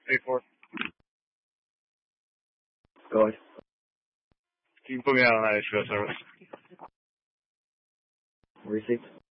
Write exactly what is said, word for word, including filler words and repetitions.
eight four. Go ahead. Can you put me out on that H O service? Received.